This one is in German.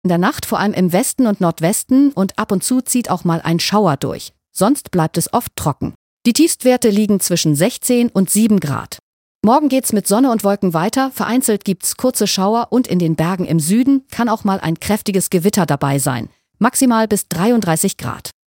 In der Nacht vor allem im Westen und Nordwesten und ab und zu zieht auch mal ein Schauer durch. Sonst bleibt es oft trocken. Die Tiefstwerte liegen zwischen 16 und 7 Grad. Morgen geht's mit Sonne und Wolken weiter, vereinzelt gibt's kurze Schauer und in den Bergen im Süden kann auch mal ein kräftiges Gewitter dabei sein. Maximal bis 33 Grad.